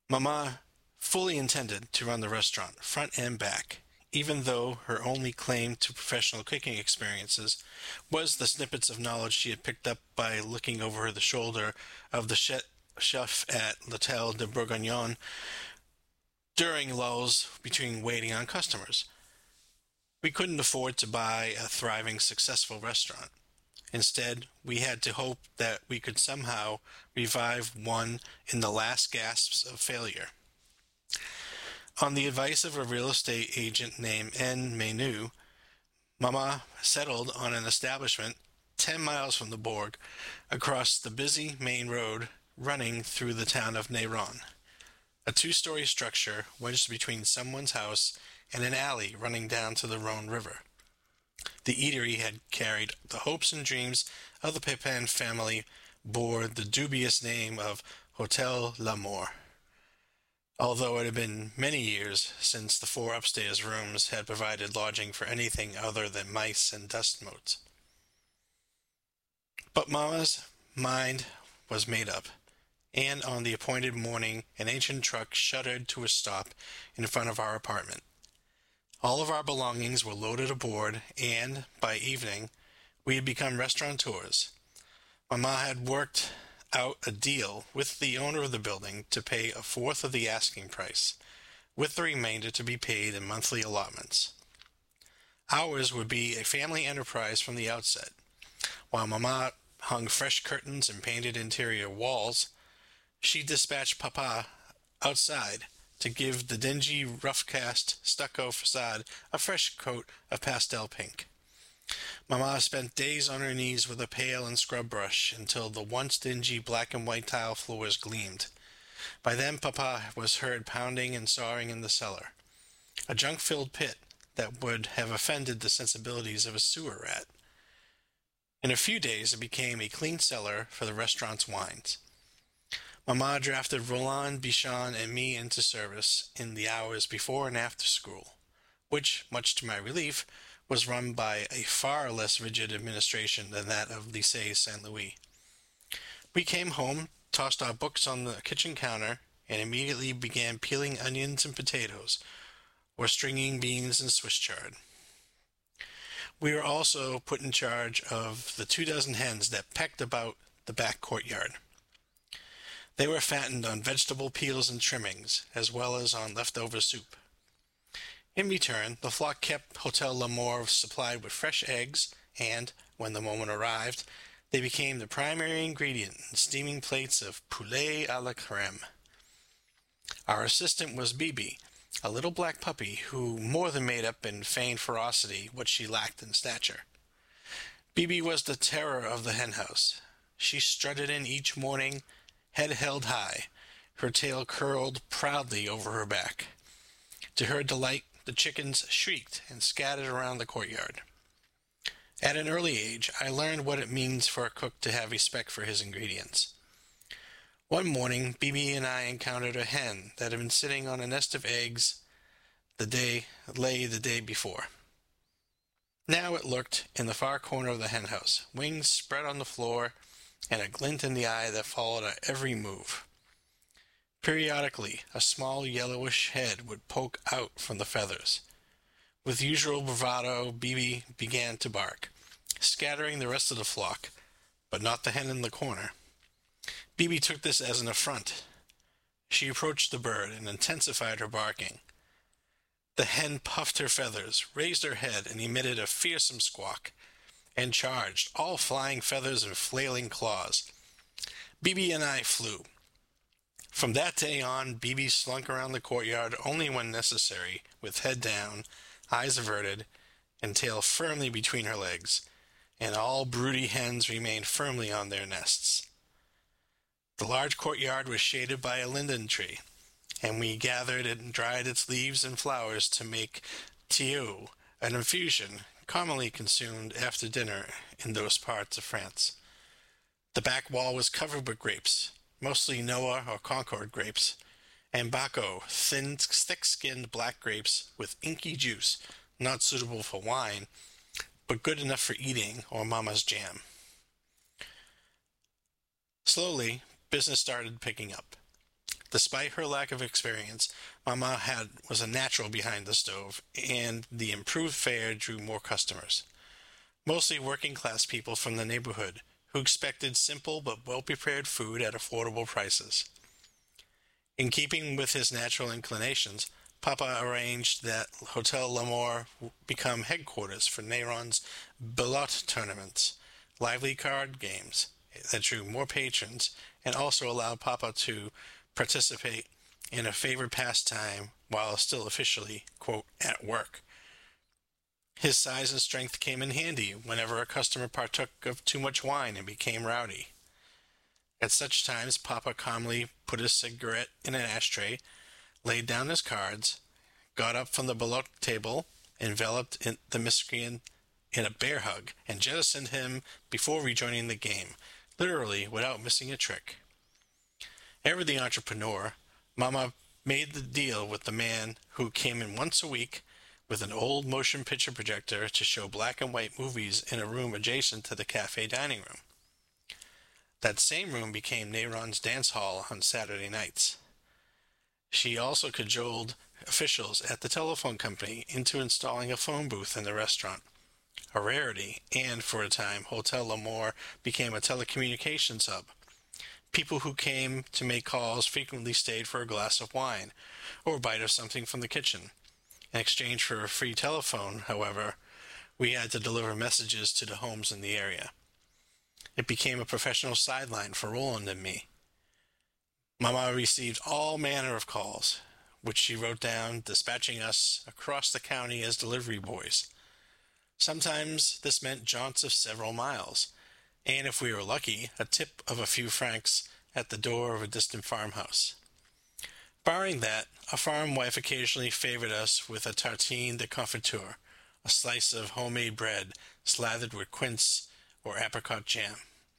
Mama fully intended to run the restaurant, front and back, even though her only claim to professional cooking experiences was the snippets of knowledge she had picked up by looking over the shoulder of the chef at L'Hôtel de Bourguignon during lulls between waiting on customers. We couldn't afford to buy a thriving, successful restaurant. Instead, we had to hope that we could somehow revive one in the last gasps of failure. On the advice of a real estate agent named N. Menu, Mama settled on an establishment 10 miles from the Bourg, across the busy main road running through the town of Neyron, a two-story structure wedged between someone's house and an alley running down to the Rhone River. The eatery had carried the hopes and dreams of the Pepin family, bore the dubious name of Hotel L'Amour, although it had been many years since the four upstairs rooms had provided lodging for anything other than mice and dust motes. But Mamma's mind was made up, and on the appointed morning an ancient truck shuddered to a stop in front of our apartment. All of our belongings were loaded aboard, and, by evening, we had become restaurateurs. Mamma had worked out a deal with the owner of the building to pay a fourth of the asking price, with the remainder to be paid in monthly allotments. Ours would be a family enterprise from the outset. While Mamma hung fresh curtains and painted interior walls, she dispatched Papa outside to give the dingy, rough-cast stucco facade a fresh coat of pastel pink. Mamma spent days on her knees with a pail and scrub brush until the once dingy black and white tile floors gleamed. By then Papa was heard pounding and sawing in the cellar, a junk-filled pit that would have offended the sensibilities of a sewer rat. In a few days it became a clean cellar for the restaurant's wines. Mamma drafted Roland, Bichon, and me into service in the hours before and after school, which, much to my relief, was run by a far less rigid administration than that of Lycée Saint-Louis. We came home, tossed our books on the kitchen counter, and immediately began peeling onions and potatoes, or stringing beans and Swiss chard. We were also put in charge of the 24 hens that pecked about the back courtyard. They were fattened on vegetable peels and trimmings, as well as on leftover soup. In return, the flock kept Hotel L'Amour supplied with fresh eggs, and, when the moment arrived, they became the primary ingredient in steaming plates of poulet à la crème. Our assistant was Bibi, a little black puppy who more than made up in feigned ferocity what she lacked in stature. Bibi was the terror of the henhouse. She strutted in each morning, head held high, her tail curled proudly over her back. To her delight, the chickens shrieked and scattered around the courtyard. At an early age, I learned what it means for a cook to have respect for his ingredients. One morning, Bibi and I encountered a hen that had been sitting on a nest of eggs the day before. Now it lurked in the far corner of the henhouse, wings spread on the floor, and a glint in the eye that followed our every move. Periodically, a small yellowish head would poke out from the feathers. With usual bravado, Bibi began to bark, scattering the rest of the flock, but not the hen in the corner. Bibi took this as an affront. She approached the bird and intensified her barking. The hen puffed her feathers, raised her head, and emitted a fearsome squawk, and charged, all flying feathers and flailing claws. Bibi and I flew. From that day on, Bibi slunk around the courtyard only when necessary, with head down, eyes averted, and tail firmly between her legs, and all broody hens remained firmly on their nests. The large courtyard was shaded by a linden tree, and we gathered and dried its leaves and flowers to make tiaoux, an infusion commonly consumed after dinner in those parts of France. The back wall was covered with grapes, mostly Noah or Concord grapes, and Baco, thin, thick-skinned black grapes with inky juice, not suitable for wine, but good enough for eating or Mama's jam. Slowly, business started picking up. Despite her lack of experience, Mama was a natural behind the stove, and the improved fare drew more customers. Mostly working-class people from the neighborhood, who expected simple but well-prepared food at affordable prices. In keeping with his natural inclinations, Papa arranged that Hotel L'Amour become headquarters for Neyron's Belote tournaments, lively card games that drew more patrons and also allowed Papa to participate in a favorite pastime while still officially, quote, at work. His size and strength came in handy whenever a customer partook of too much wine and became rowdy. At such times, Papa calmly put his cigarette in an ashtray, laid down his cards, got up from the Belote table, enveloped the miscreant in a bear hug, and jettisoned him before rejoining the game, literally without missing a trick. Ever the entrepreneur, Mama made the deal with the man who came in once a week with an old motion picture projector to show black and white movies in a room adjacent to the cafe dining room. That same room became Neyron's dance hall on Saturday nights. She also cajoled officials at the telephone company into installing a phone booth in the restaurant, a rarity, and for a time Hotel L'Amour became a telecommunications hub. People who came to make calls frequently stayed for a glass of wine or a bite of something from the kitchen. In exchange for a free telephone, however, we had to deliver messages to the homes in the area. It became a professional sideline for Roland and me. Mama received all manner of calls, which she wrote down, dispatching us across the county as delivery boys. Sometimes this meant jaunts of several miles, and if we were lucky, a tip of a few francs at the door of a distant farmhouse. Barring that, a farm wife occasionally favored us with a tartine de confiture, a slice of homemade bread slathered with quince or apricot jam.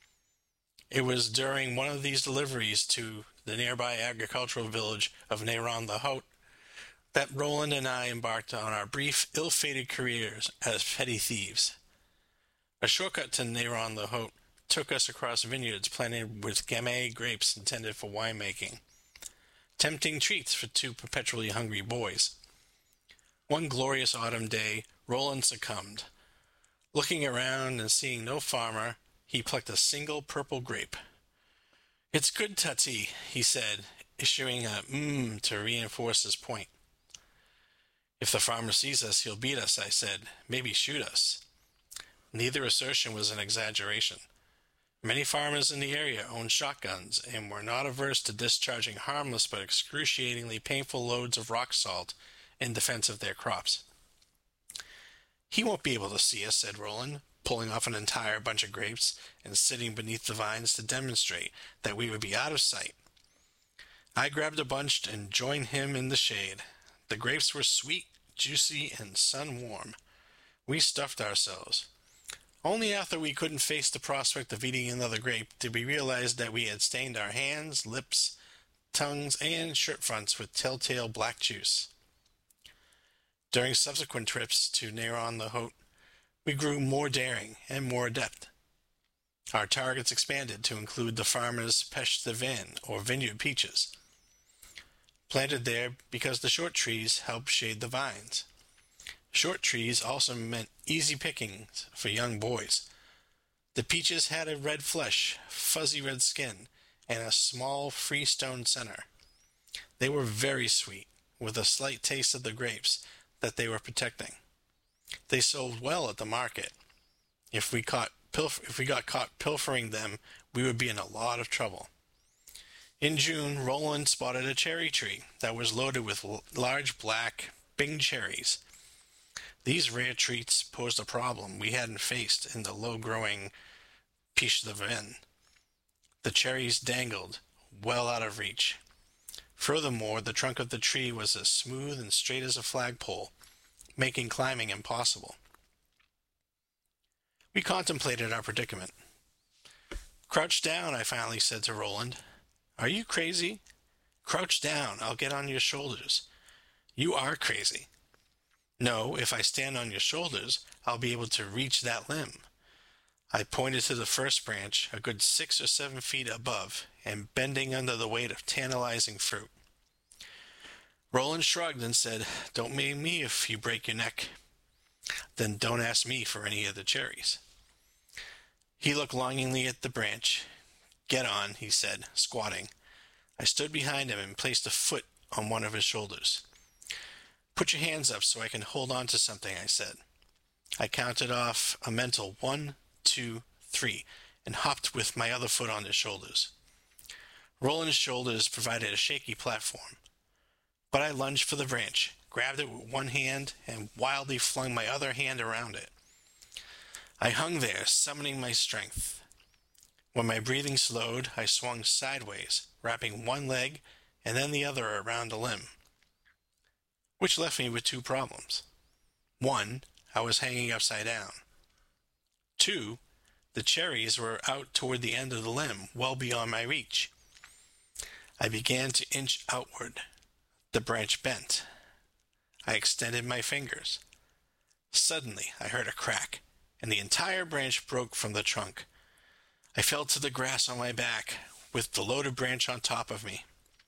It was during one of these deliveries to the nearby agricultural village of Neyron-le-Haut that Roland and I embarked on our brief, ill-fated careers as petty thieves. A shortcut to Neyron-le-Haut took us across vineyards planted with Gamay grapes intended for winemaking. Tempting treats for two perpetually hungry boys. One glorious autumn day, Roland succumbed. Looking around and seeing no farmer, he plucked a single purple grape. "It's good, Tati," he said, issuing a to reinforce his point. "If the farmer sees us, he'll beat us," I said, "maybe shoot us." Neither assertion was an exaggeration. Many farmers in the area owned shotguns and were not averse to discharging harmless but excruciatingly painful loads of rock salt in defense of their crops. "He won't be able to see us," said Roland, pulling off an entire bunch of grapes and sitting beneath the vines to demonstrate that we would be out of sight. I grabbed a bunch and joined him in the shade. The grapes were sweet, juicy, and sun-warm. We stuffed ourselves. Only after we couldn't face the prospect of eating another grape did we realize that we had stained our hands, lips, tongues, and shirt fronts with telltale black juice. During subsequent trips to Neyron-le-Haut, we grew more daring and more adept. Our targets expanded to include the farmer's pêche de vin, or vineyard peaches, planted there because the short trees help shade the vines. Short trees also meant easy pickings for young boys. The peaches had a red flesh, fuzzy red skin, and a small freestone center. They were very sweet, with a slight taste of the grapes that they were protecting. They sold well at the market. If we got caught pilfering them, we would be in a lot of trouble. In June, Roland spotted a cherry tree that was loaded with large black Bing cherries. These rare treats posed a problem we hadn't faced in the low-growing pêche de vin. The cherries dangled, well out of reach. Furthermore, the trunk of the tree was as smooth and straight as a flagpole, making climbing impossible. We contemplated our predicament. "Crouch down," I finally said to Roland. "Are you crazy?" "Crouch down, I'll get on your shoulders." "You are crazy." "No, if I stand on your shoulders, I'll be able to reach that limb." I pointed to the first branch, a good 6 or 7 feet above, and bending under the weight of tantalizing fruit. Roland shrugged and said, "Don't maim me if you break your neck. Then don't ask me for any of the cherries." He looked longingly at the branch. "Get on," he said, squatting. I stood behind him and placed a foot on one of his shoulders. "Put your hands up so I can hold on to something," I said. I counted off a mental 1, 2, 3, and hopped with my other foot on his shoulders. Roland's shoulders provided a shaky platform, but I lunged for the branch, grabbed it with one hand, and wildly flung my other hand around it. I hung there, summoning my strength. When my breathing slowed, I swung sideways, wrapping one leg and then the other around a limb, which left me with 2 problems. 1, I was hanging upside down. 2, the cherries were out toward the end of the limb, well beyond my reach. I began to inch outward. The branch bent. I extended my fingers. Suddenly, I heard a crack, and the entire branch broke from the trunk. I fell to the grass on my back, with the loaded branch on top of me.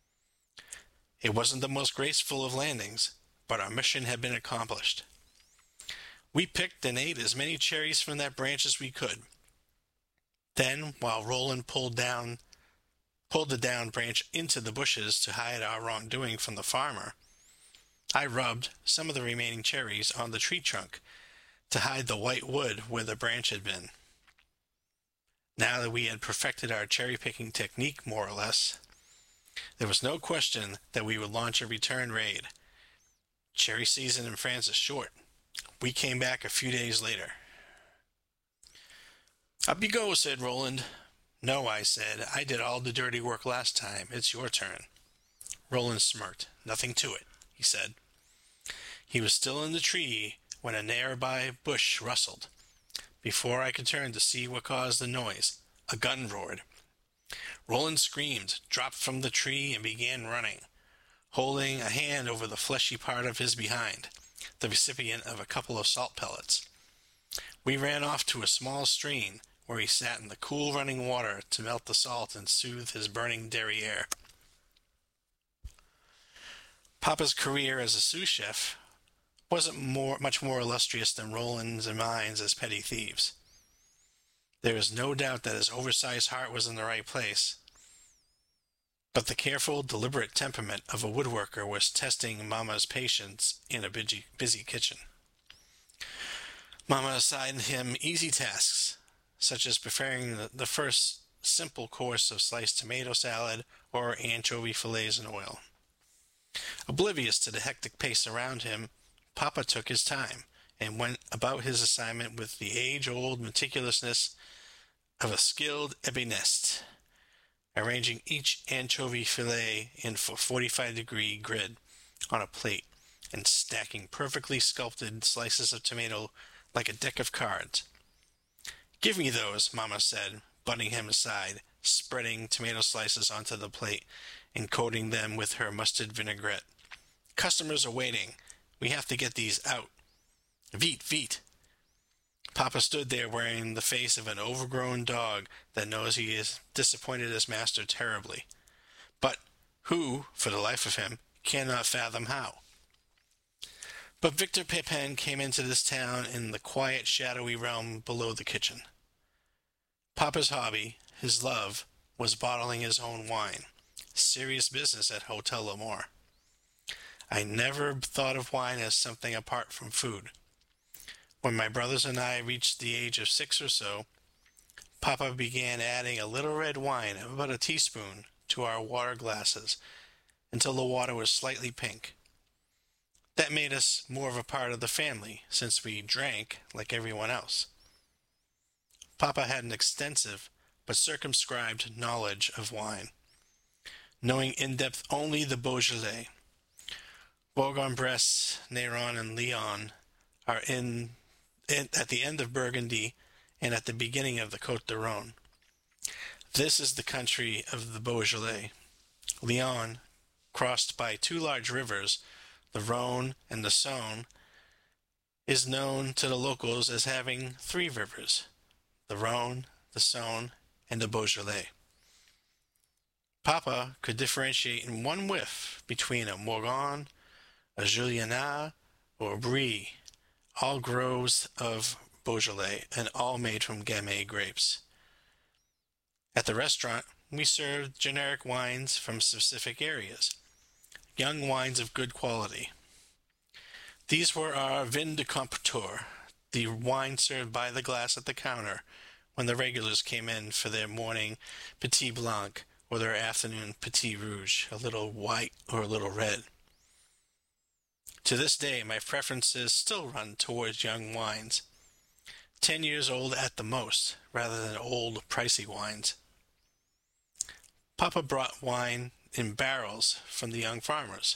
It wasn't the most graceful of landings, but our mission had been accomplished. We picked and ate as many cherries from that branch as we could. Then, while Roland pulled the down branch into the bushes to hide our wrongdoing from the farmer, I rubbed some of the remaining cherries on the tree trunk to hide the white wood where the branch had been. Now that we had perfected our cherry-picking technique, more or less, there was no question that we would launch a return raid. Cherry season in France is short. We came back a few days later. "Up you go," said Roland. "No," I said. "I did all the dirty work last time. It's your turn." Roland smirked. "Nothing to it," he said. He was still in the tree when a nearby bush rustled. Before I could turn to see what caused the noise, a gun roared. Roland screamed, dropped from the tree, and began running, holding a hand over the fleshy part of his behind, the recipient of a couple of salt pellets. We ran off to a small stream, where he sat in the cool running water to melt the salt and soothe his burning derriere. Papa's career as a sous chef wasn't much more illustrious than Roland's and mine as petty thieves. There is no doubt that his oversized heart was in the right place, but the careful, deliberate temperament of a woodworker was testing Mama's patience in a busy kitchen. Mama assigned him easy tasks, such as preparing the first simple course of sliced tomato salad or anchovy fillets in oil. Oblivious to the hectic pace around him, Papa took his time and went about his assignment with the age-old meticulousness of a skilled ébéniste, arranging each anchovy fillet in a 45-degree grid on a plate and stacking perfectly sculpted slices of tomato like a deck of cards. "Give me those," Mama said, butting him aside, spreading tomato slices onto the plate and coating them with her mustard vinaigrette. "Customers are waiting. We have to get these out. Vite, vite." Papa stood there wearing the face of an overgrown dog that knows he has disappointed his master terribly, but who, for the life of him, cannot fathom how. But Victor Pepin came into this town in the quiet, shadowy realm below the kitchen. Papa's hobby, his love, was bottling his own wine. Serious business at Hotel L'Amour. I never thought of wine as something apart from food. When my brothers and I reached the age of 6 or so, Papa began adding a little red wine, about a teaspoon, to our water glasses until the water was slightly pink. That made us more of a part of the family, since we drank like everyone else. Papa had an extensive but circumscribed knowledge of wine, knowing in depth only the Beaujolais. Bourg-en-Bresse, Néron, and Lyon are at the end of Burgundy and at the beginning of the Côte du Rhône. This is the country of the Beaujolais. Lyon, crossed by 2 large rivers, the Rhône and the Saône, is known to the locals as having 3 rivers, the Rhone, the Saône, and the Beaujolais. Papa could differentiate in one whiff between a Morgon, a Juliana, or a Brie, all groves of Beaujolais and all made from Gamay grapes. At the restaurant, we served generic wines from specific areas, young wines of good quality. These were our vin de comptoir, the wine served by the glass at the counter when the regulars came in for their morning Petit Blanc or their afternoon Petit Rouge, a little white or a little red. To this day, my preferences still run towards young wines, 10 years old at the most, rather than old, pricey wines. Papa brought wine in barrels from the young farmers.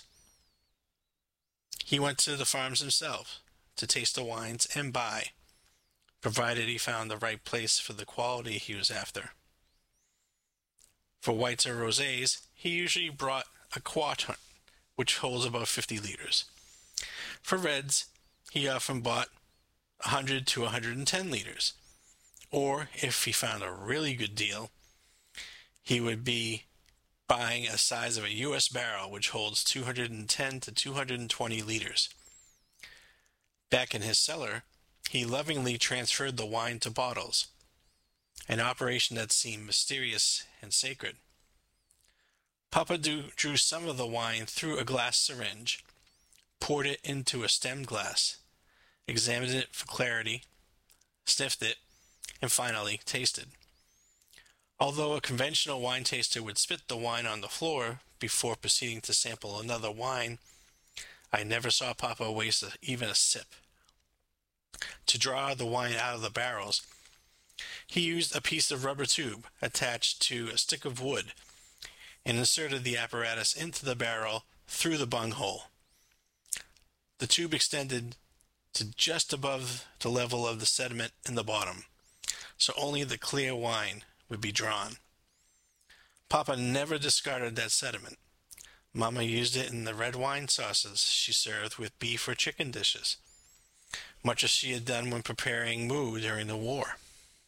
He went to the farms himself to taste the wines and buy, provided he found the right place for the quality he was after. For whites or rosés, he usually brought a quart, which holds about 50 liters. For reds, he often bought 100 to 110 liters. Or, if he found a really good deal, he would be buying a size of a U.S. barrel, which holds 210 to 220 liters. Back in his cellar, he lovingly transferred the wine to bottles, an operation that seemed mysterious and sacred. Papa drew some of the wine through a glass syringe, poured it into a stemmed glass, examined it for clarity, sniffed it, and finally tasted. Although a conventional wine taster would spit the wine on the floor before proceeding to sample another wine, I never saw Papa waste even a sip. To draw the wine out of the barrels, he used a piece of rubber tube attached to a stick of wood and inserted the apparatus into the barrel through the bunghole. The tube extended to just above the level of the sediment in the bottom, so only the clear wine would be drawn. Papa never discarded that sediment. Mama used it in the red wine sauces she served with beef or chicken dishes, much as she had done when preparing mou during the war.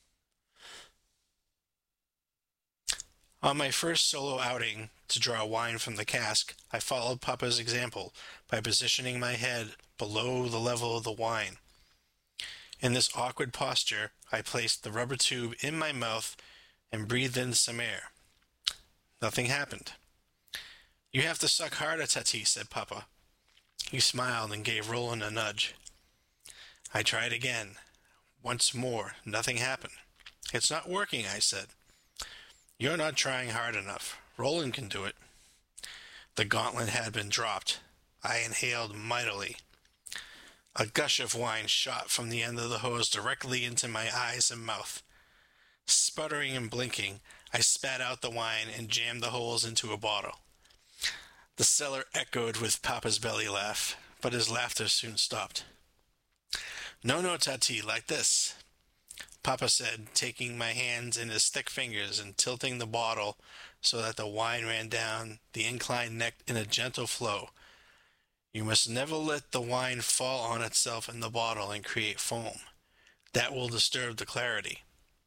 On my first solo outing to draw wine from the cask, I followed Papa's example by positioning my head below the level of the wine. In this awkward posture, I placed the rubber tube in my mouth and breathed in some air. Nothing happened. "You have to suck harder, Tati," said Papa. He smiled and gave Roland a nudge. I tried again. Once more, nothing happened. "It's not working," I said. "You're not trying hard enough. Roland can do it." The gauntlet had been dropped. I inhaled mightily. A gush of wine shot from the end of the hose directly into my eyes and mouth. Sputtering and blinking, I spat out the wine and jammed the holes into a bottle. The cellar echoed with Papa's belly laugh, but his laughter soon stopped. No, Tati, like this," Papa said, taking my hands in his thick fingers and tilting the bottle so that the wine ran down the inclined neck in a gentle flow. "You must never let the wine fall on itself in the bottle and create foam. That will disturb the clarity."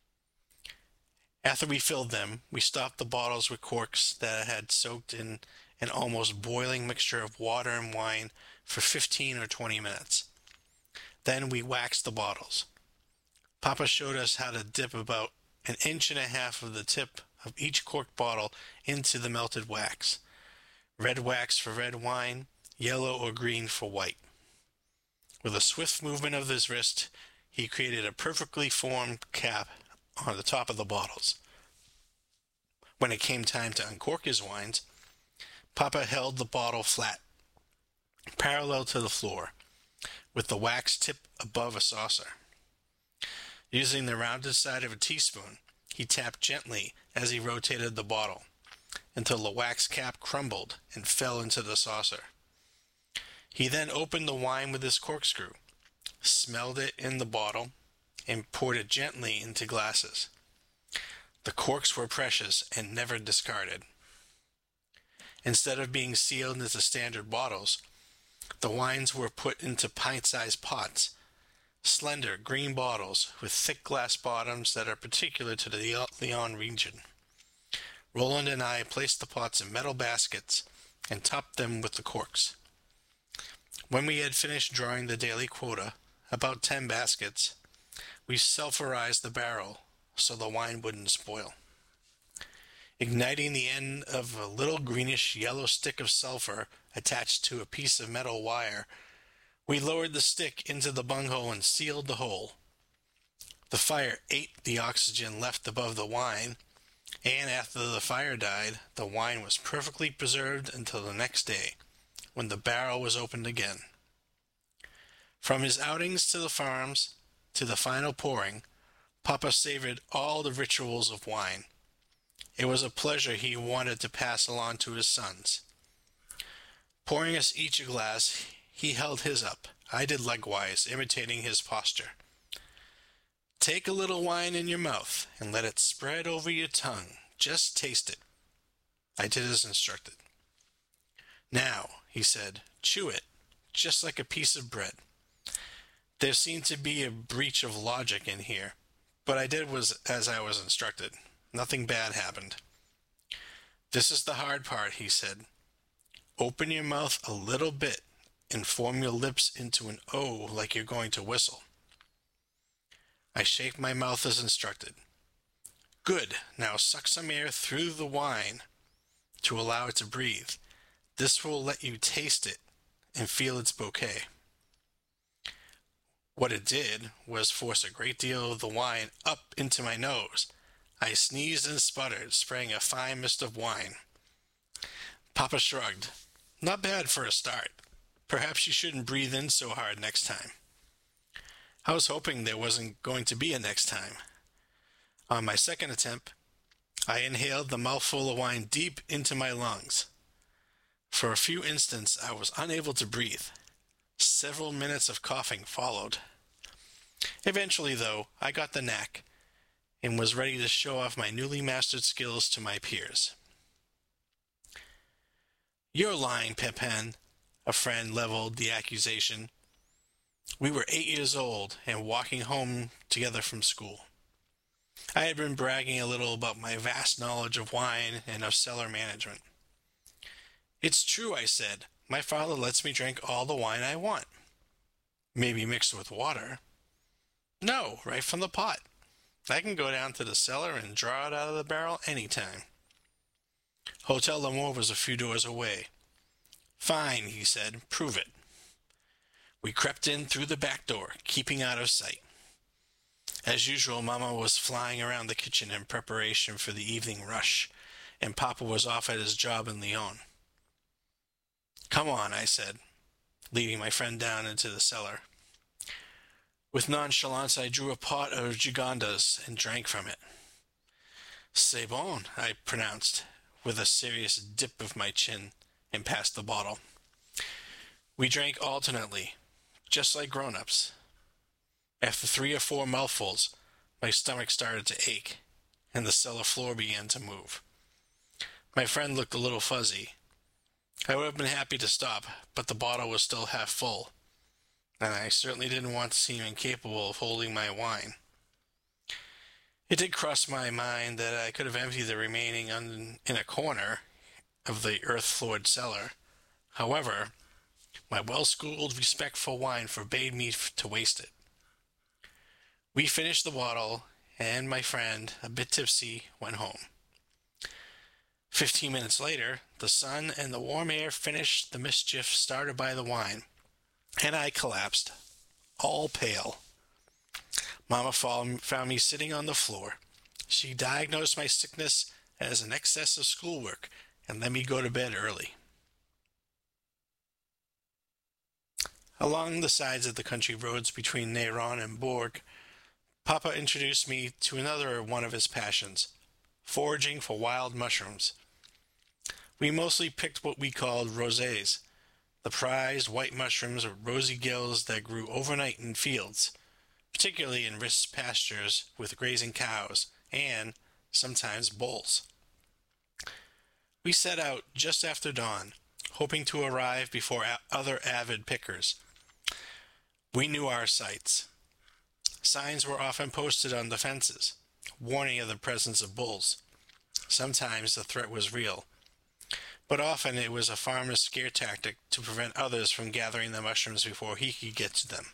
After we filled them, we stopped the bottles with corks that had soaked in an almost boiling mixture of water and wine for 15 or 20 minutes. Then we waxed the bottles. Papa showed us how to dip about 1.5 inches of the tip of each corked bottle into the melted wax. Red wax for red wine, yellow or green for white. With a swift movement of his wrist, he created a perfectly formed cap on the top of the bottles. When it came time to uncork his wines, Papa held the bottle flat, parallel to the floor, with the wax tip above a saucer. Using the rounded side of a teaspoon, he tapped gently as he rotated the bottle, until the wax cap crumbled and fell into the saucer. He then opened the wine with his corkscrew, smelled it in the bottle, and poured it gently into glasses. The corks were precious and never discarded. Instead of being sealed into standard bottles, the wines were put into pint-sized pots, slender green bottles with thick glass bottoms that are particular to the Lyon region. Roland and I placed the pots in metal baskets and topped them with the corks. When we had finished drawing the daily quota, about 10 baskets, we sulfurized the barrel so the wine wouldn't spoil. Igniting the end of a little greenish-yellow stick of sulfur attached to a piece of metal wire, we lowered the stick into the bunghole and sealed the hole. The fire ate the oxygen left above the wine, and after the fire died, the wine was perfectly preserved until the next day, when the barrel was opened again. From his outings to the farms, to the final pouring, Papa savored all the rituals of wine. It was a pleasure he wanted to pass along to his sons. Pouring us each a glass, he held his up. I did likewise, imitating his posture. Take a little wine in your mouth and let it spread over your tongue. Just taste it. I did as instructed. Now, he said, chew it, just like a piece of bread. There seemed to be a breach of logic in here, but I did as I was instructed. Nothing bad happened. This is the hard part, he said. Open your mouth a little bit and form your lips into an O like you're going to whistle. I shaped my mouth as instructed. Good. Now suck some air through the wine to allow it to breathe. This will let you taste it and feel its bouquet. What it did was force a great deal of the wine up into my nose. I sneezed and sputtered, spraying a fine mist of wine. Papa shrugged. Not bad for a start. Perhaps you shouldn't breathe in so hard next time. I was hoping there wasn't going to be a next time. On my second attempt, I inhaled the mouthful of wine deep into my lungs. For a few instants, I was unable to breathe. Several minutes of coughing followed. Eventually, though, I got the knack and was ready to show off my newly mastered skills to my peers. You're lying, Pepin, a friend leveled the accusation. We were 8 years old and walking home together from school. I had been bragging a little about my vast knowledge of wine and of cellar management. It's true, I said. My father lets me drink all the wine I want. Maybe mixed with water. No, right from the pot. I can go down to the cellar and draw it out of the barrel any time. Hotel L'Amour was a few doors away. Fine, he said. Prove it. We crept in through the back door, keeping out of sight. As usual, Mama was flying around the kitchen in preparation for the evening rush, and Papa was off at his job in Lyon. Come on, I said, leading my friend down into the cellar. With nonchalance, I drew a pot of Gigondas and drank from it. C'est bon, I pronounced, with a serious dip of my chin, and passed the bottle. We drank alternately, just like grown-ups. After 3 or 4 mouthfuls, my stomach started to ache, and the cellar floor began to move. My friend looked a little fuzzy. I would have been happy to stop, but the bottle was still half full, and I certainly didn't want to seem incapable of holding my wine. It did cross my mind that I could have emptied the remaining in a corner of the earth-floored cellar. However, my well-schooled respect for wine forbade me to waste it. We finished the bottle, and my friend, a bit tipsy, went home. 15 minutes later, the sun and the warm air finished the mischief started by the wine, and I collapsed, all pale. Mama found me sitting on the floor. She diagnosed my sickness as an excess of schoolwork and let me go to bed early. Along the sides of the country roads between Neyron and Bourg, Papa introduced me to another one of his passions, foraging for wild mushrooms. We mostly picked what we called rosés, the prized white mushrooms with rosy gills that grew overnight in fields, particularly in rich pastures with grazing cows and, sometimes, bulls. We set out just after dawn, hoping to arrive before other avid pickers. We knew our sights. Signs were often posted on the fences, warning of the presence of bulls. Sometimes the threat was real, but often it was a farmer's scare tactic to prevent others from gathering the mushrooms before he could get to them.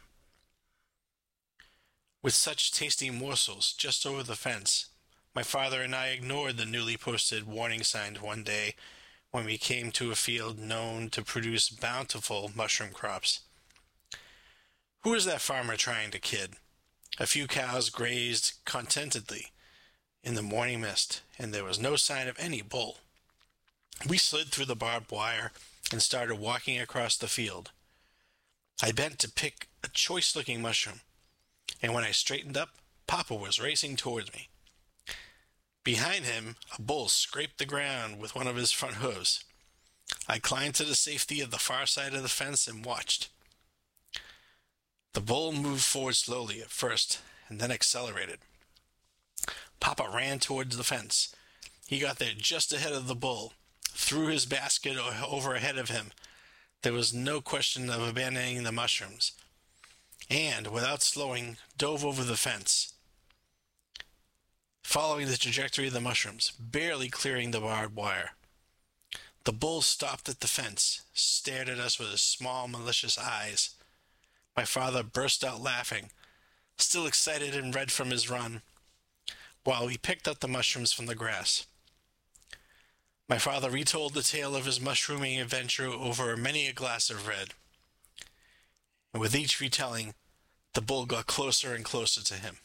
With such tasty morsels just over the fence, my father and I ignored the newly posted warning signs one day when we came to a field known to produce bountiful mushroom crops. Who was that farmer trying to kid? A few cows grazed contentedly in the morning mist, and there was no sign of any bull. We slid through the barbed wire and started walking across the field. I bent to pick a choice-looking mushroom, and when I straightened up, Papa was racing towards me. Behind him, a bull scraped the ground with one of his front hooves. I climbed to the safety of the far side of the fence and watched. The bull moved forward slowly at first, and then accelerated. Papa ran towards the fence. He got there just ahead of the bull, threw his basket over ahead of him. There was no question of abandoning the mushrooms, and, without slowing, dove over the fence, following the trajectory of the mushrooms, barely clearing the barbed wire. The bull stopped at the fence, stared at us with his small, malicious eyes. My father burst out laughing, still excited and red from his run, while we picked up the mushrooms from the grass. My father retold the tale of his mushrooming adventure over many a glass of red, and with each retelling, the bull got closer and closer to him.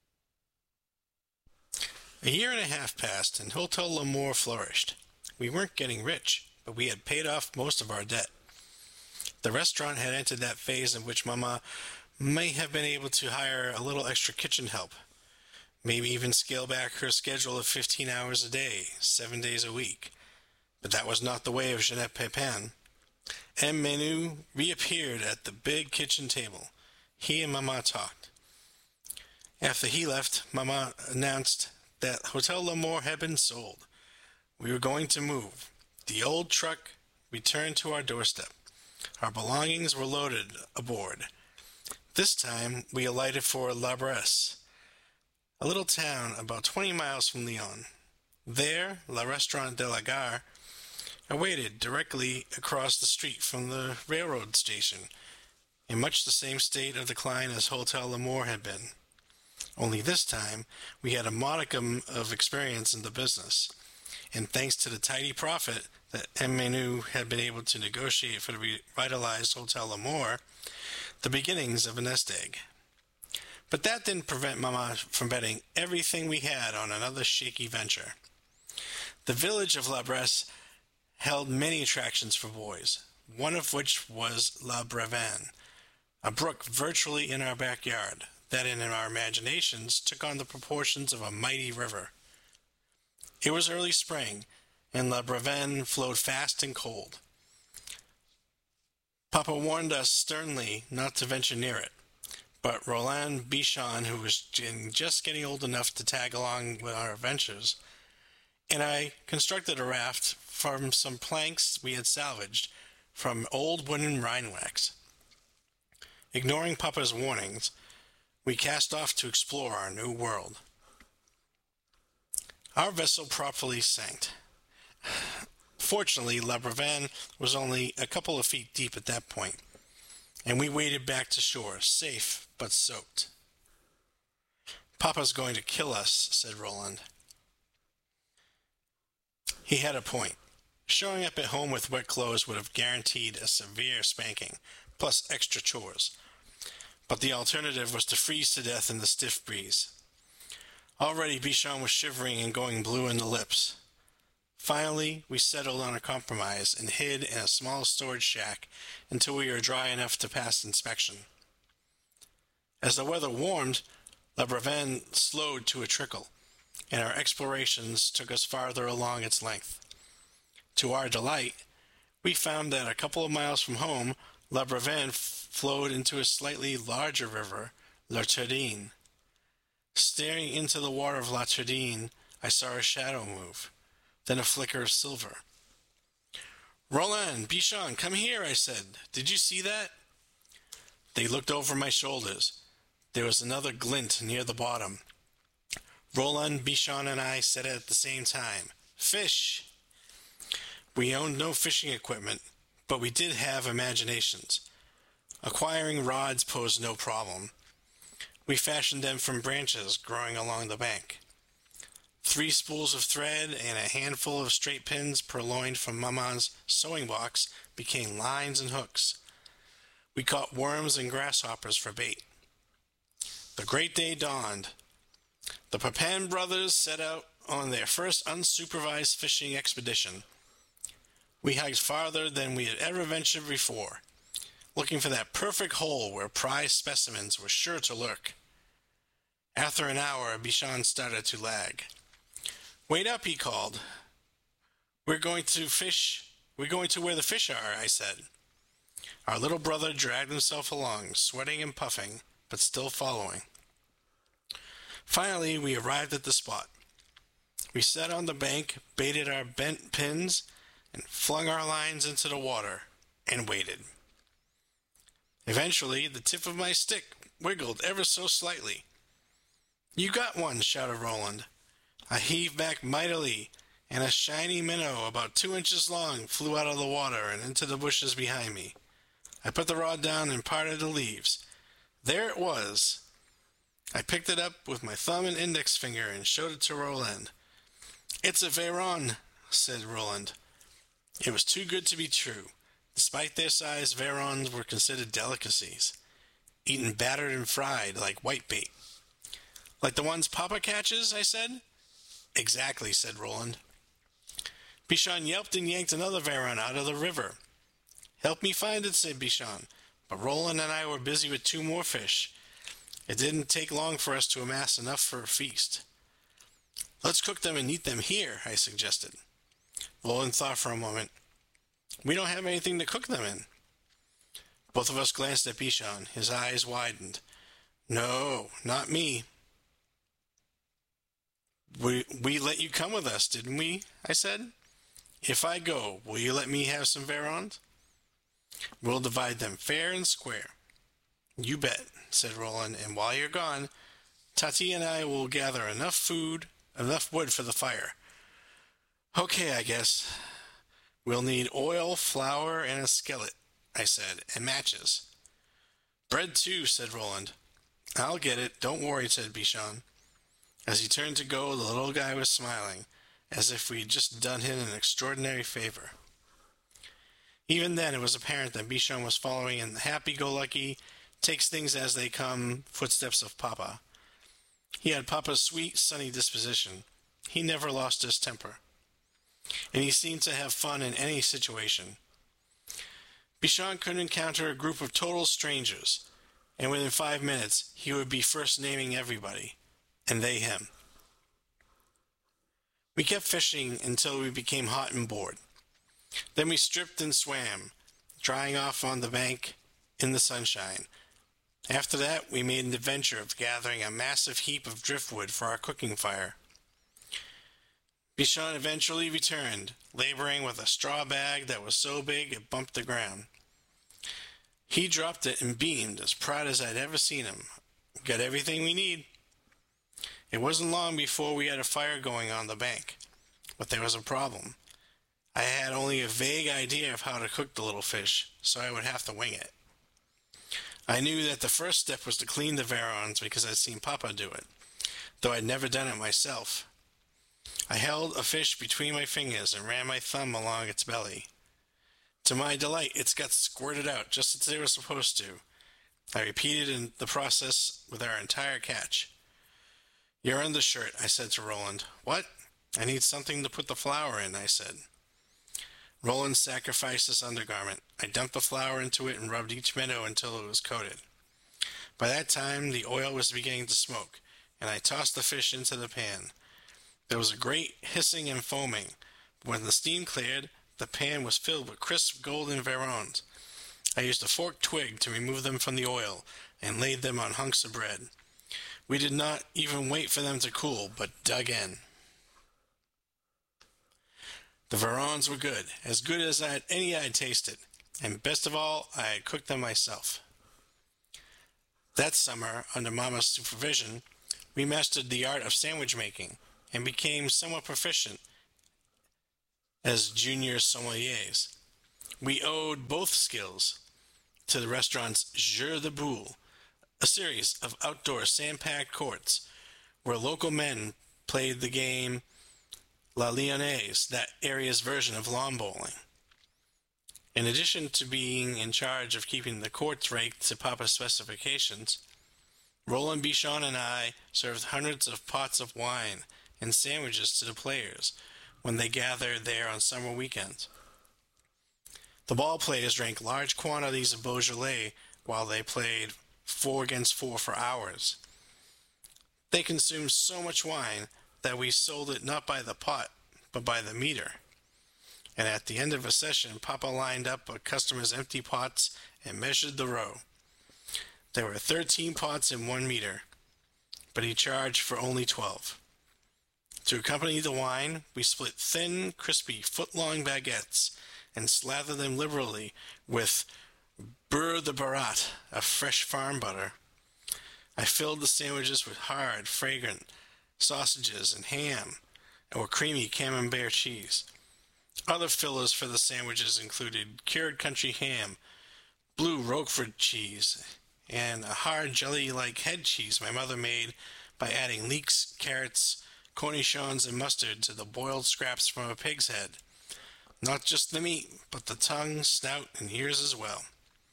A year and a half passed, and Hotel L'Amour flourished. We weren't getting rich, but we had paid off most of our debt. The restaurant had entered that phase in which Mama may have been able to hire a little extra kitchen help, maybe even scale back her schedule of 15 hours a day, 7 days a week. But that was not the way of Jeanette Pepin. M. Menu reappeared at the big kitchen table. He and Mama talked. After he left, Mama announced that Hotel L'Amour had been sold. We were going to move. The old truck returned to our doorstep. Our belongings were loaded aboard. This time, we alighted for La Bresse, a little town about 20 miles from Lyon. There, Le Restaurant de la Gare awaited directly across the street from the railroad station, in much the same state of decline as Hotel L'Amour had been. Only this time, we had a modicum of experience in the business, and thanks to the tidy profit that M. Menu had been able to negotiate for the revitalized Hotel L'Amour, the beginnings of a nest egg. But that didn't prevent Mama from betting everything we had on another shaky venture. The village of La Bresse held many attractions for boys, one of which was La Bravenne, a brook virtually in our backyard that in our imaginations took on the proportions of a mighty river. It was early spring, and La Bravenne flowed fast and cold. Papa warned us sternly not to venture near it, but Roland Bichon, who was just getting old enough to tag along with our adventures, and I constructed a raft from some planks we had salvaged from old wooden Rhine wax. Ignoring Papa's warnings, we cast off to explore our new world. Our vessel properly sank. Fortunately, La Bravenne was only a couple of feet deep at that point, and we waded back to shore, safe but soaked. "Papa's going to kill us," said Roland. He had a point. Showing up at home with wet clothes would have guaranteed a severe spanking, plus extra chores. But the alternative was to freeze to death in the stiff breeze. Already Bichon was shivering and going blue in the lips. Finally, we settled on a compromise and hid in a small storage shack until we were dry enough to pass inspection. As the weather warmed, La Bravenne slowed to a trickle, and our explorations took us farther along its length. To our delight, we found that a couple of miles from home, La Bravenne flowed into a slightly larger river, La Turdine. Staring into the water of La Turdine, I saw a shadow move, then a flicker of silver. "Roland, Bichon, come here," I said. "Did you see that?" They looked over my shoulders. There was another glint near the bottom. Roland, Bichon, and I said it at the same time. Fish! We owned no fishing equipment, but we did have imaginations. Acquiring rods posed no problem. We fashioned them from branches growing along the bank. 3 spools of thread and a handful of straight pins purloined from Maman's sewing box became lines and hooks. We caught worms and grasshoppers for bait. The great day dawned. The Papin brothers set out on their first unsupervised fishing expedition. We hiked farther than we had ever ventured before, looking for that perfect hole where prized specimens were sure to lurk. After an hour, Bichon started to lag. "Wait up," he called. We're going to where the fish are," I said. Our little brother dragged himself along, sweating and puffing, but still following. Finally, we arrived at the spot. We sat on the bank, baited our bent pins, and flung our lines into the water, and waited. Eventually, the tip of my stick wiggled ever so slightly. "You got one," shouted Roland. I heaved back mightily, and a shiny minnow about 2 inches long flew out of the water and into the bushes behind me. I put the rod down and parted the leaves. There it was. I picked it up with my thumb and index finger and showed it to Roland. "It's a Varon," said Roland. It was too good to be true. Despite their size, Varons were considered delicacies, eaten battered and fried like whitebait. "Like the ones Papa catches?" I said. "Exactly," said Roland. Bichon yelped and yanked another Varon out of the river. "Help me find it," said Bichon, but Roland and I were busy with 2 more fish. It didn't take long for us to amass enough for a feast. "Let's cook them and eat them here," I suggested. Roland thought for a moment. "We don't have anything to cook them in." Both of us glanced at Bichon. His eyes widened. "No, not me." We let you come with us, didn't we?" I said. "If I go, will you let me have some Varons?" "We'll divide them fair and square." "You bet," said Roland, "and while you're gone, Tati and I will gather enough wood for the fire." "Okay, I guess." "We'll need oil, flour, and a skillet," I said, "and matches." "Bread too," said Roland. "I'll get it, don't worry," said Bichon. As he turned to go, the little guy was smiling, as if we had just done him an extraordinary favor. Even then, it was apparent that Bichon was following in the happy-go-lucky, takes-things-as-they-come footsteps of Papa. He had Papa's sweet, sunny disposition. He never lost his temper, and he seemed to have fun in any situation. Bichon could encounter a group of total strangers, and within 5 minutes he would be first naming everybody, and they him. We kept fishing until we became hot and bored. Then we stripped and swam, drying off on the bank in the sunshine. After that, we made an adventure of gathering a massive heap of driftwood for our cooking fire. Bichon eventually returned, laboring with a straw bag that was so big it bumped the ground. He dropped it and beamed, as proud as I'd ever seen him. "Got everything we need." It wasn't long before we had a fire going on the bank, but there was a problem. I had only a vague idea of how to cook the little fish, so I would have to wing it. I knew that the first step was to clean the Varons because I'd seen Papa do it, though I'd never done it myself. I held a fish between my fingers and ran my thumb along its belly. To my delight, its guts squirted out just as they were supposed to. I repeated the process with our entire catch. "Your undershirt," I said to Roland. "What?" "I need something to put the flour in," I said. Roland sacrificed his undergarment. I dumped the flour into it and rubbed each minnow until it was coated. By that time, the oil was beginning to smoke, and I tossed the fish into the pan. There was a great hissing and foaming. When the steam cleared, the pan was filled with crisp golden Varons. I used a forked twig to remove them from the oil and laid them on hunks of bread. We did not even wait for them to cool, but dug in. The Varons were good as any I had tasted, and best of all, I had cooked them myself. That summer, under Mama's supervision, we mastered the art of sandwich making and became somewhat proficient as junior sommeliers. We owed both skills to the restaurant's Jeu de Boule, a series of outdoor sand-packed courts where local men played the game La Lyonnaise, that area's version of lawn bowling. In addition to being in charge of keeping the courts raked to Papa's specifications, Roland Bichon and I served hundreds of pots of wine and sandwiches to the players when they gathered there on summer weekends. The ball players drank large quantities of Beaujolais while they played 4 against 4 for hours. They consumed so much wine that we sold it not by the pot, but by the meter. And at the end of a session, Papa lined up a customer's empty pots and measured the row. There were 13 pots in 1 meter, but he charged for only 12. To accompany the wine, we split thin, crispy, foot-long baguettes and slathered them liberally with beurre de Barat, a fresh farm butter. I filled the sandwiches with hard, fragrant sausages and ham, or creamy camembert cheese. Other fillers for the sandwiches included cured country ham, blue Roquefort cheese, and a hard jelly-like head cheese my mother made by adding leeks, carrots, cornichons, and mustard to the boiled scraps from a pig's head. Not just the meat, but the tongue, snout, and ears as well.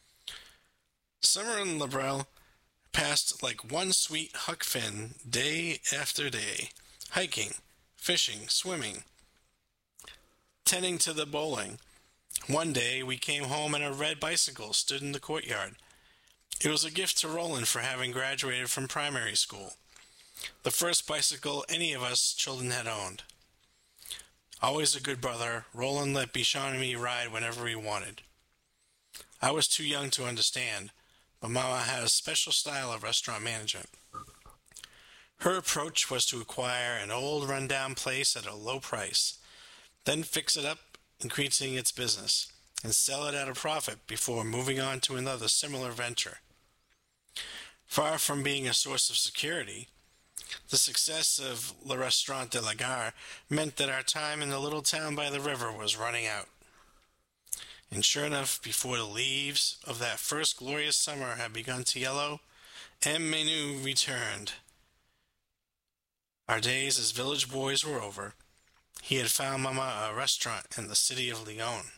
Summer in Labrelle passed like one sweet Huck Finn day after day, hiking, fishing, swimming, tending to the bowling. One day we came home and a red bicycle stood in the courtyard. It was a gift to Roland for having graduated from primary school, the first bicycle any of us children had owned. Always a good brother, Roland let Bichon and me ride whenever we wanted. I was too young to understand, but Mama had a special style of restaurant management. Her approach was to acquire an old run-down place at a low price, then fix it up, increasing its business, and sell it at a profit before moving on to another similar venture. Far from being a source of security, the success of Le Restaurant de la Gare meant that our time in the little town by the river was running out. And sure enough, before the leaves of that first glorious summer had begun to yellow, M. Menu returned. Our days as village boys were over. He had found Mama a restaurant in the city of Lyon.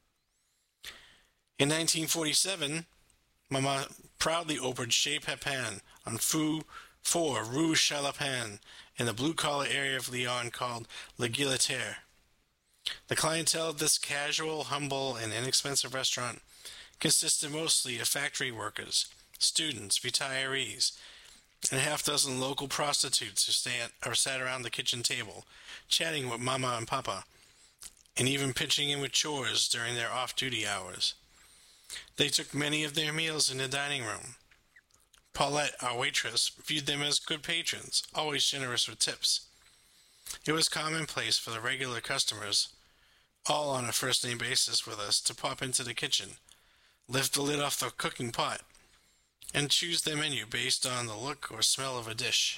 In 1947, Mama proudly opened Chez Pepin on 4 Rue Chalepin in the blue-collar area of Lyon called Le Guillotière. The clientele of this casual, humble, and inexpensive restaurant consisted mostly of factory workers, students, retirees, and a half-dozen local prostitutes who sat around the kitchen table, chatting with Mama and Papa, and even pitching in with chores during their off-duty hours. They took many of their meals in the dining room. Paulette, our waitress, viewed them as good patrons, always generous with tips. It was commonplace for the regular customers, all on a first-name basis with us, to pop into the kitchen, lift the lid off the cooking pot, and choose their menu based on the look or smell of a dish.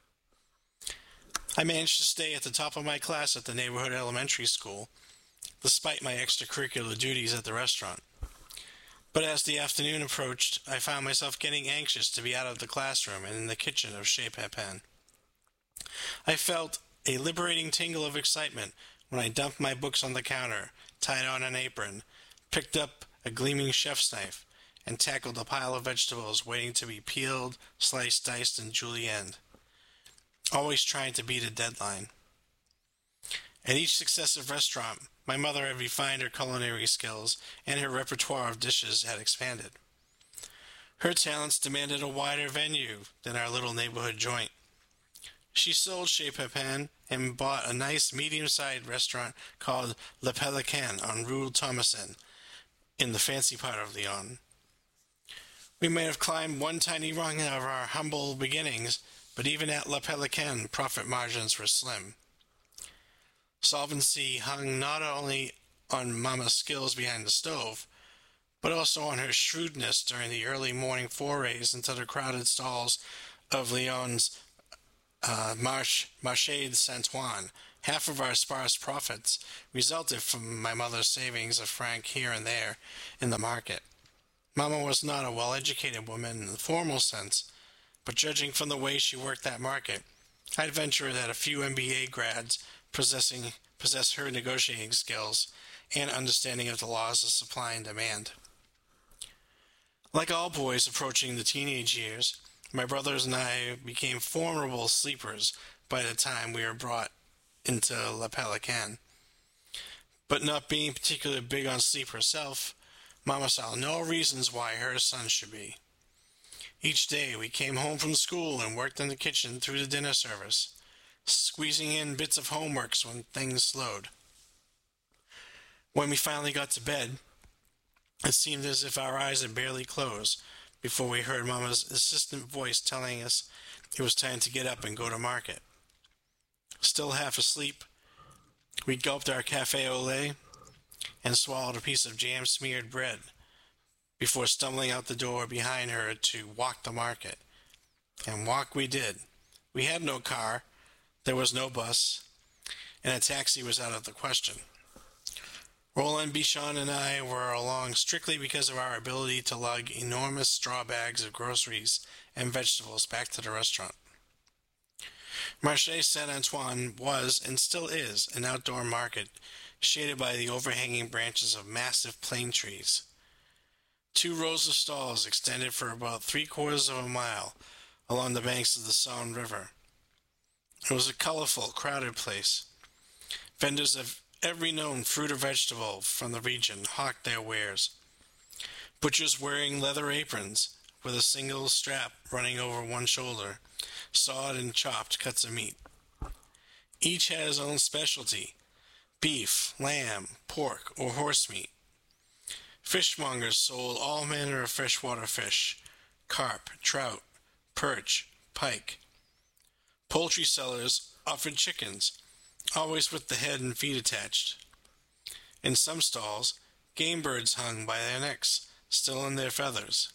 I managed to stay at the top of my class at the neighborhood elementary school, despite my extracurricular duties at the restaurant. But as the afternoon approached, I found myself getting anxious to be out of the classroom and in the kitchen of Chez Pepin. I felt a liberating tingle of excitement when I dumped my books on the counter, tied on an apron, picked up a gleaming chef's knife, and tackled a pile of vegetables waiting to be peeled, sliced, diced, and julienned, always trying to beat a deadline. At each successive restaurant, my mother had refined her culinary skills, and her repertoire of dishes had expanded. Her talents demanded a wider venue than our little neighborhood joint. She sold Chez Pepin and bought a nice medium-sized restaurant called Le Pelican on Rue Thomasin, in the fancy part of Lyon. We may have climbed one tiny rung of our humble beginnings, but even at Le Pelican, profit margins were slim. Solvency hung not only on Mama's skills behind the stove, but also on her shrewdness during the early morning forays into the crowded stalls of Lyon's Marché de Saint-Ouen. Half of our sparse profits resulted from my mother's savings a franc here and there in the market. Mamma was not a well-educated woman in the formal sense, but judging from the way she worked that market, I'd venture that a few MBA grads possess her negotiating skills and understanding of the laws of supply and demand. Like all boys approaching the teenage years, my brothers and I became formidable sleepers by the time we were brought into La Pelican. But not being particularly big on sleep herself, Mama saw no reasons why her son should be. Each day we came home from school and worked in the kitchen through the dinner service, squeezing in bits of homeworks when things slowed. When we finally got to bed, it seemed as if our eyes had barely closed before we heard Mama's insistent voice telling us it was time to get up and go to market. Still half asleep, we gulped our café au lait and swallowed a piece of jam-smeared bread before stumbling out the door behind her to walk the market. And walk we did. We had no car, there was no bus, and a taxi was out of the question. Roland Bichon and I were along strictly because of our ability to lug enormous straw bags of groceries and vegetables back to the restaurant. Marché Saint-Antoine was, and still is, an outdoor market shaded by the overhanging branches of massive plane trees. 2 rows of stalls extended for about 3/4 of a mile along the banks of the Saône River. It was a colorful, crowded place. Vendors of every known fruit or vegetable from the region hawked their wares. Butchers wearing leather aprons with a single strap running over one shoulder sawed and chopped cuts of meat. Each had his own specialty: beef, lamb, pork, or horse meat. Fishmongers sold all manner of freshwater fish: carp, trout, perch, pike. Poultry sellers offered chickens, always with the head and feet attached. In some stalls, game birds hung by their necks, still in their feathers.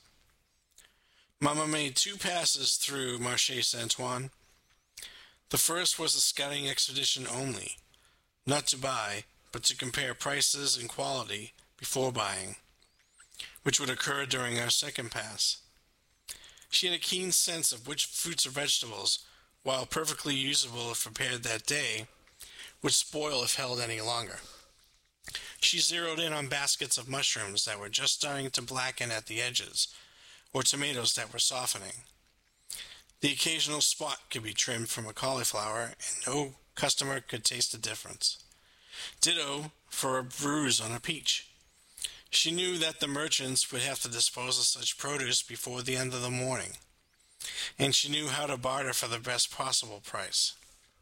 Mama made 2 passes through Marché Saint-Ouen. The first was a scouting expedition only, not to buy, but to compare prices and quality before buying, which would occur during our second pass. She had a keen sense of which fruits or vegetables, while perfectly usable if prepared that day, would spoil if held any longer. She zeroed in on baskets of mushrooms that were just starting to blacken at the edges, or tomatoes that were softening. The occasional spot could be trimmed from a cauliflower, and no customer could taste the difference. Ditto for a bruise on a peach. She knew that the merchants would have to dispose of such produce before the end of the morning, and she knew how to barter for the best possible price.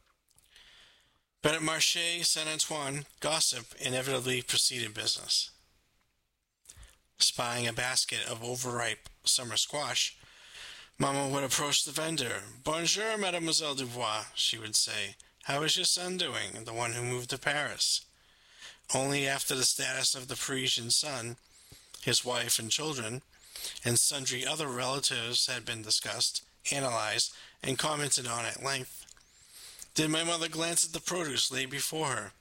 But at Marché Saint-Antoine, gossip inevitably preceded business. Spying a basket of overripe summer squash, Mama would approach the vendor. "Bonjour, Mademoiselle Dubois," she would say. "How is your son doing, the one who moved to Paris?" Only after the status of the Parisian son, his wife and children, and sundry other relatives had been discussed, analyzed, and commented on at length, did my mother glance at the produce laid before her.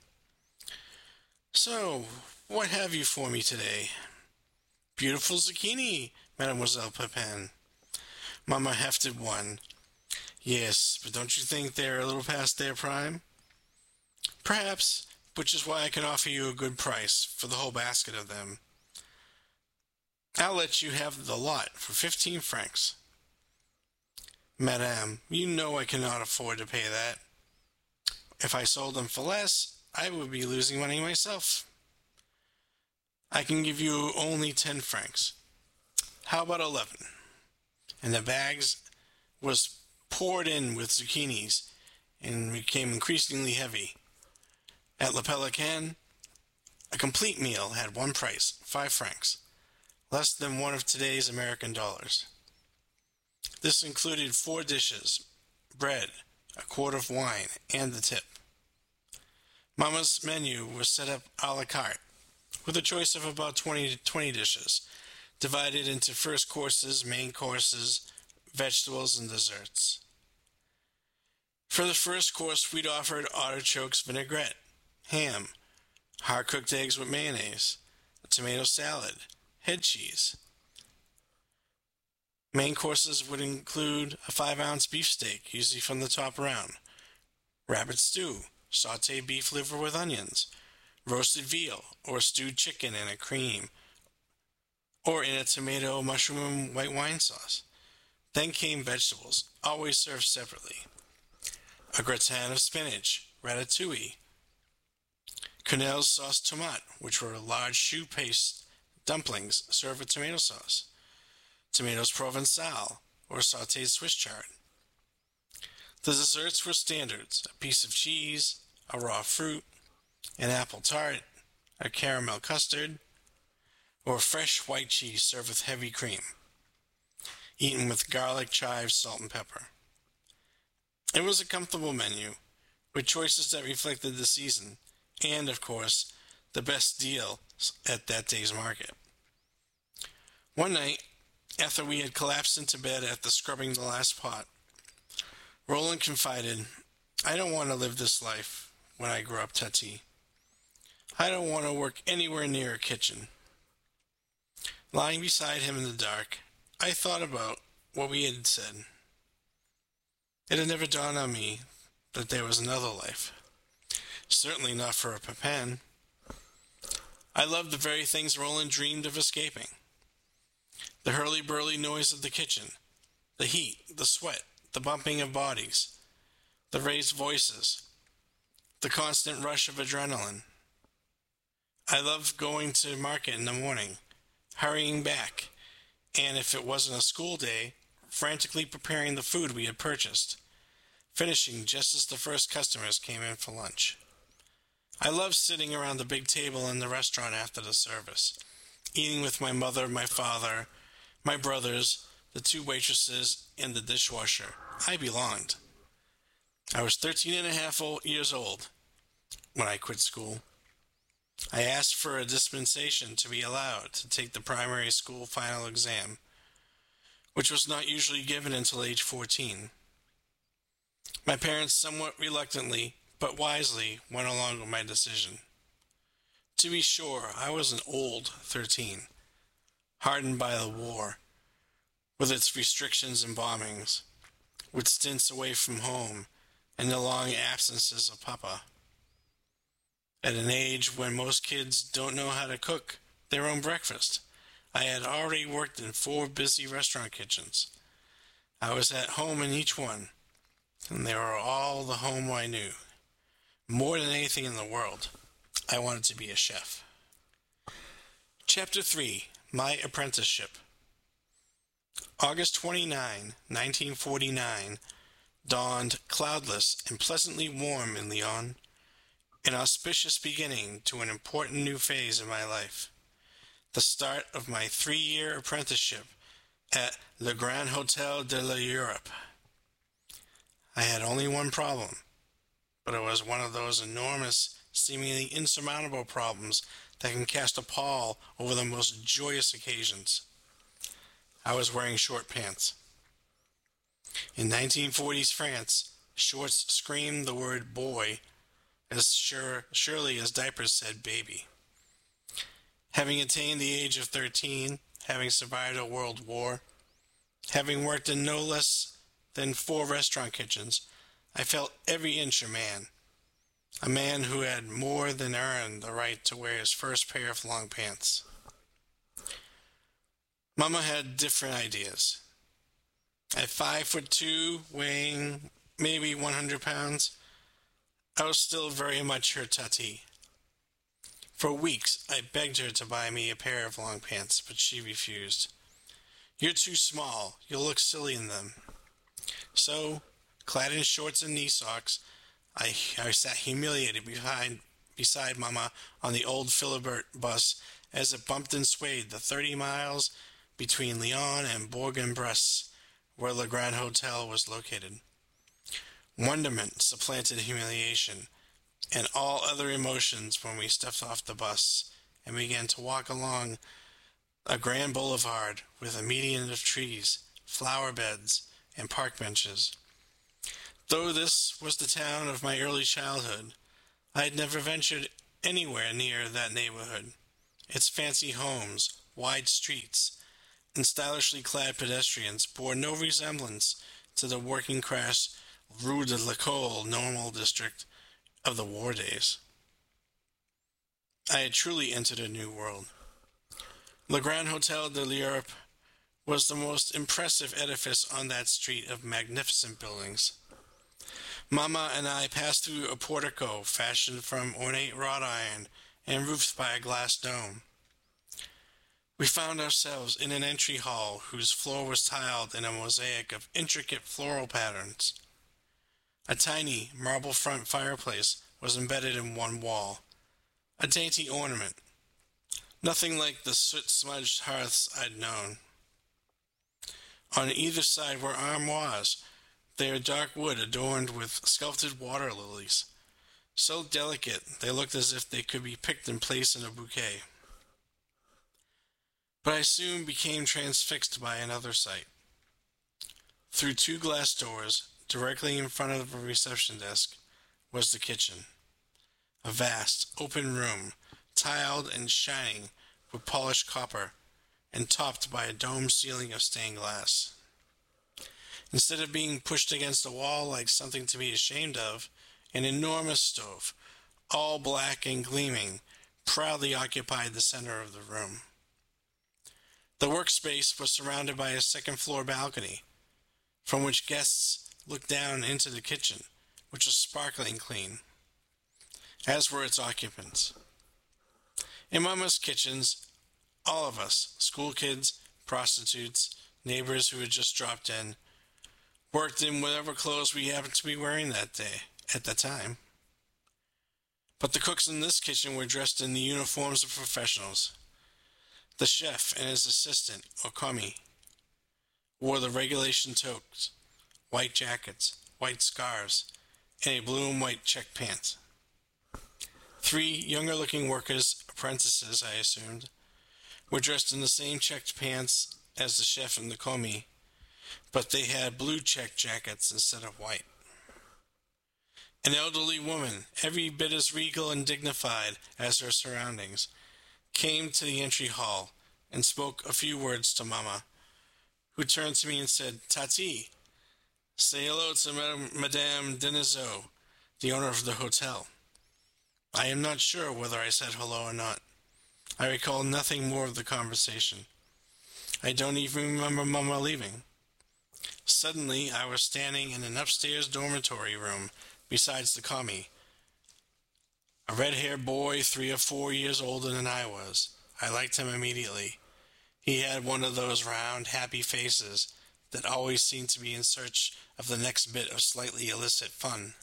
"So, what have you for me today?" "Beautiful zucchini, Mademoiselle Pepin." Mama hefted one. "Yes, but don't you think they're a little past their prime?" "Perhaps, which is why I can offer you a good price for the whole basket of them. I'll let you have the lot for 15 francs. "Madame, you know I cannot afford to pay that. If I sold them for less, I would be losing money myself." "I can give you only 10 francs. How about 11? And the bags was poured in with zucchinis and became increasingly heavy. At Le Pelican, a complete meal had one price, 5 francs, less than one of today's American dollars. This included 4 dishes, bread, a quart of wine, and the tip. Mama's menu was set up a la carte, with a choice of about 20 dishes, divided into first courses, main courses, vegetables, and desserts. For the first course, we'd offered artichokes vinaigrette, ham, hard-cooked eggs with mayonnaise, a tomato salad, head cheese. Main courses would include a 5-ounce beefsteak, usually from the top round, rabbit stew, sautéed beef liver with onions, roasted veal, or stewed chicken in a cream, or in a tomato, mushroom, and white wine sauce. Then came vegetables, always served separately. A gratin of spinach, ratatouille, quenelles sauce tomate, which were large choux paste dumplings served with tomato sauce, tomatoes provençal, or sautéed Swiss chard. The desserts were standards: a piece of cheese, a raw fruit, an apple tart, a caramel custard, or fresh white cheese served with heavy cream, eaten with garlic, chives, salt, and pepper. It was a comfortable menu, with choices that reflected the season, and, of course, the best deal at that day's market. One night, after we had collapsed into bed after scrubbing the last pot, Roland confided, "I don't want to live this life when I grow up, Tati. I don't want to work anywhere near a kitchen." Lying beside him in the dark, I thought about what we had said. It had never dawned on me that there was another life. Certainly not for a Pepin. I loved the very things Roland dreamed of escaping. The hurly-burly noise of the kitchen, the heat, the sweat, the bumping of bodies, the raised voices, the constant rush of adrenaline. I loved going to market in the morning, hurrying back, and if it wasn't a school day, frantically preparing the food we had purchased, finishing just as the first customers came in for lunch. I loved sitting around the big table in the restaurant after the service, eating with my mother, my father, my brothers, the 2 waitresses, and the dishwasher. I belonged. I was 13 and a half years old when I quit school. I asked for a dispensation to be allowed to take the primary school final exam, which was not usually given until age 14. My parents somewhat reluctantly, but wisely, went along with my decision. To be sure, I was an old 13, hardened by the war, with its restrictions and bombings, with stints away from home and the long absences of Papa. At an age when most kids don't know how to cook their own breakfast, I had already worked in 4 busy restaurant kitchens. I was at home in each one, and they were all the home I knew. More than anything in the world, I wanted to be a chef. Chapter 3. My Apprenticeship. August 29, 1949, dawned cloudless and pleasantly warm in Lyon, an auspicious beginning to an important new phase in my life, the start of my 3-year apprenticeship at Le Grand Hôtel de l'Europe. I had only one problem, but it was one of those enormous, seemingly insurmountable problems that can cast a pall over the most joyous occasions. I was wearing short pants. In 1940s France, shorts screamed the word boy as surely as diapers said baby. Having attained the age of 13, having survived a world war, having worked in no less than 4 restaurant kitchens, I felt every inch a man who had more than earned the right to wear his first pair of long pants. Mama had different ideas. At 5'2", weighing maybe 100 pounds, I was still very much her Tati. For weeks, I begged her to buy me a pair of long pants, but she refused. "You're too small. You'll look silly in them." So, clad in shorts and knee socks, I sat humiliated beside Mama on the old Philibert bus as it bumped and swayed the 30 miles between Lyon and Bourg-en-Bresse, where Le Grand Hotel was located. Wonderment supplanted humiliation and all other emotions when we stepped off the bus and began to walk along a grand boulevard with a median of trees, flower beds, and park benches. Though this was the town of my early childhood, I had never ventured anywhere near that neighborhood. Its fancy homes, wide streets, and stylishly clad pedestrians bore no resemblance to the working-class Rue de l'École normal district of the war days. I had truly entered a new world. Le Grand Hotel de l'Europe was the most impressive edifice on that street of magnificent buildings. Mama and I passed through a portico fashioned from ornate wrought iron and roofed by a glass dome. We found ourselves in an entry hall whose floor was tiled in a mosaic of intricate floral patterns. A tiny marble front fireplace was embedded in one wall, a dainty ornament, nothing like the soot-smudged hearths I'd known. On either side were armoires. They are dark wood adorned with sculpted water lilies, so delicate they looked as if they could be picked and placed in a bouquet. But I soon became transfixed by another sight. Through two glass doors, directly in front of the reception desk, was the kitchen. A vast, open room, tiled and shining with polished copper, and topped by a domed ceiling of stained glass. Instead of being pushed against a wall like something to be ashamed of, an enormous stove, all black and gleaming, proudly occupied the center of the room. The workspace was surrounded by a second-floor balcony, from which guests looked down into the kitchen, which was sparkling clean, as were its occupants. In Mama's kitchens, all of us, school kids, prostitutes, neighbors who had just dropped in, worked in whatever clothes we happened to be wearing that day, at the time. But the cooks in this kitchen were dressed in the uniforms of professionals. The chef and his assistant, Okomi, wore the regulation toques, white jackets, white scarves, and a blue and white check pants. Three younger-looking workers, apprentices, I assumed, were dressed in the same checked pants as the chef and the Okomi, but they had blue check jackets instead of white. An elderly woman, every bit as regal and dignified as her surroundings, came to the entry hall and spoke a few words to Mama, who turned to me and said, "Tati, say hello to Madame Denisot, the owner of the hotel." I am not sure whether I said hello or not. I recall nothing more of the conversation. I don't even remember Mama leaving. Suddenly, I was standing in an upstairs dormitory room besides the Okomi. A red-haired boy 3 or 4 years older than I was. I liked him immediately. He had one of those round, happy faces that always seemed to be in search of the next bit of slightly illicit fun.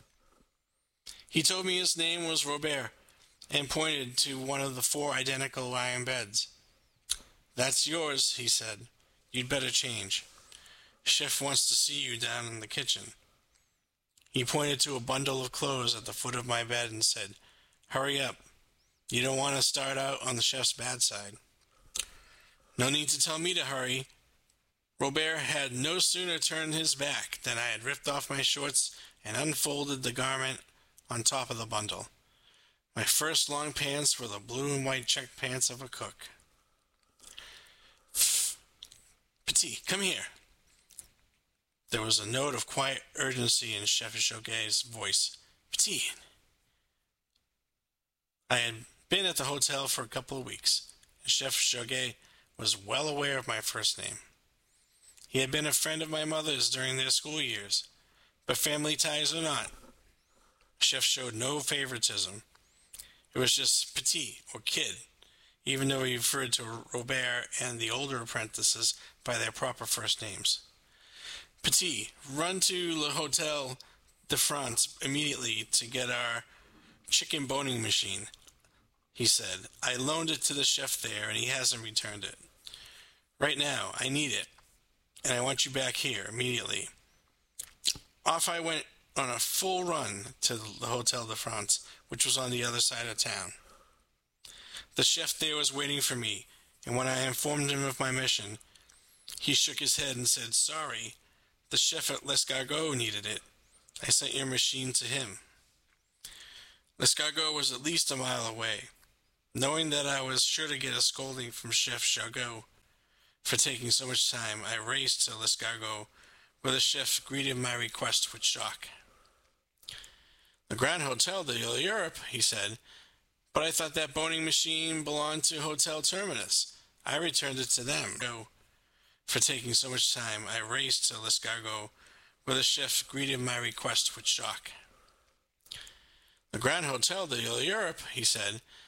He told me his name was Robert and pointed to one of the 4 identical iron beds. "That's yours," he said. "You'd better change. Chef wants to see you down in the kitchen." He pointed to a bundle of clothes at the foot of my bed and said, "Hurry up. You don't want to start out on the chef's bad side." No need to tell me to hurry. Robert had no sooner turned his back than I had ripped off my shorts and unfolded the garment on top of the bundle. My first long pants were the blue and white check pants of a cook. "Petit, come here." There was a note of quiet urgency in Chef Joguet's voice. "Petit." I had been at the hotel for a couple of weeks, and Chef Joguet was well aware of my first name. He had been a friend of my mother's during their school years, but family ties or not, Chef showed no favoritism. It was just Petit, or Kid, even though he referred to Robert and the older apprentices by their proper first names. "Petit, run to Le Hotel de France immediately to get our chicken boning machine," he said. "I loaned it to the chef there, and he hasn't returned it. Right now, I need it, and I want you back here immediately." Off I went on a full run to the Hotel de France, which was on the other side of town. The chef there was waiting for me, and when I informed him of my mission, he shook his head and said, "Sorry, the chef at L'Escargot needed it. I sent your machine to him." L'Escargot was at least a mile away. Knowing that I was sure to get a scolding from Chef Jargot for taking so much time, I raced to L'Escargot, where the chef greeted my request with shock. "The Grand Hotel de l'Europe," he said, "but I thought that boning machine belonged to Hotel Terminus. I returned it to them." For taking so much time, I raced to L'Escargot, where the chef greeted my request with shock. "The Grand Hotel de l'Europe," he said,